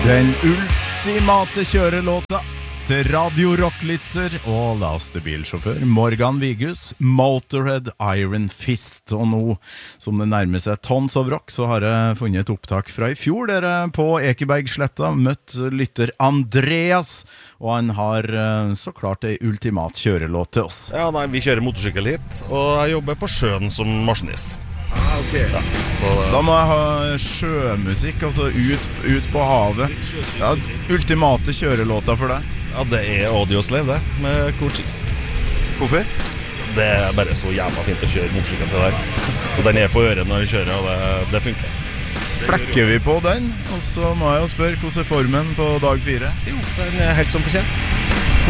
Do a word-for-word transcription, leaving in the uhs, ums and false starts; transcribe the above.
Den ultimate kjørelåta til Radio Rocklytter og lastebilsjåfør Morgan Vigus, Motorhead Iron Fist. Og nå som det nærmer seg Tons of Rock, så har jeg funnet et opptak fra i fjor dere på Ekebergsletta møtt lytter Andreas, og han har så klart en ultimat kjørelåt til oss. Ja, nei, vi kjører motorsykkel hit, og jeg jobber på sjøen som maskinist. Ah, ok. Ja, så, da må jeg ha sjømusikk, altså ut, ut på havet. Ja, ultimate kjørelåta for deg? Ja, det er Audioslave det, med Cool Cheese. Hvorfor? Det er bare så jævla fint å kjøre motorsykkel til der. Og den er på øret når vi kjører, og det, det funker. Flekker vi på den, og så må jeg jo spørre, hvordan er formen på dag fire? Jo, den er helt som fortjent.